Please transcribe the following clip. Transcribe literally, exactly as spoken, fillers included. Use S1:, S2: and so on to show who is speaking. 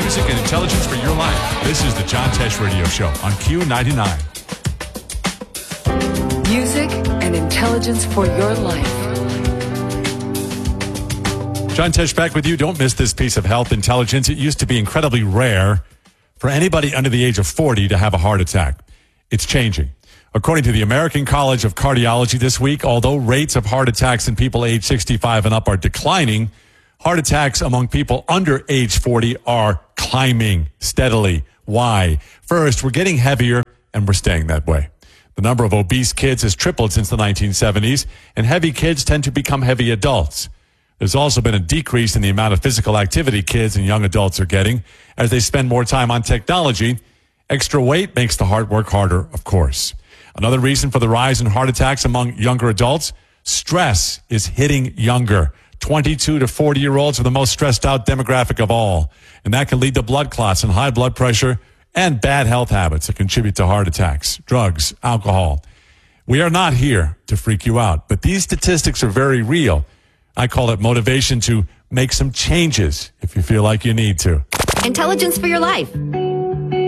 S1: music and intelligence for your life. This is the John Tesh Radio Show on Q ninety-nine.
S2: Music and intelligence for your life.
S1: John Tesh back with you. Don't miss this piece of health intelligence. It used to be incredibly rare for anybody under the age of forty to have a heart attack. It's changing. According to the American College of Cardiology this week, although rates of heart attacks in people age sixty-five and up are declining, heart attacks among people under age forty are climbing steadily. Why? First, we're getting heavier and we're staying that way. The number of obese kids has tripled since the nineteen seventies, and heavy kids tend to become heavy adults. There's also been a decrease in the amount of physical activity kids and young adults are getting as they spend more time on technology. Extra weight makes the heart work harder, of course. Another reason for the rise in heart attacks among younger adults, stress is hitting younger. twenty-two to forty-year-olds are the most stressed out demographic of all, and that can lead to blood clots and high blood pressure and bad health habits that contribute to heart attacks, drugs, alcohol. We are not here to freak you out, but these statistics are very real. I call it motivation to make some changes if you feel like you need to.
S3: Intelligence for your life.